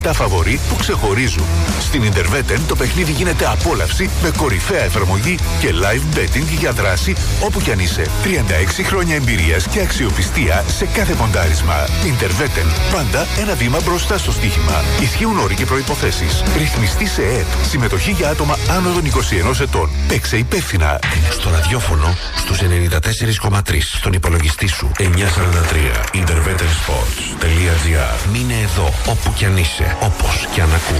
Τα φαβορί που ξεχωρίζουν. Στην Interveten το παιχνίδι γίνεται απόλαυση με κορυφαία εφαρμογή και live betting για δράση όπου κι αν είσαι. 36 χρόνια εμπειρίας και αξιοπιστία σε κάθε ποντάρισμα. Interveten. Πάντα ένα βήμα μπροστά στο στοίχημα. Ισχύουν όροι και προϋποθέσεις. Ρυθμιστή σε ΕΕΠ. Συμμετοχή για άτομα άνω των 21 ετών. Παίξε υπεύθυνα. Στο ραδιόφωνο στους 94,3. Στον υπολογιστή σου 943. intervetensports.gr. Μείνε εδώ όπου κι αν είσαι. Όπως κι αν ακούς.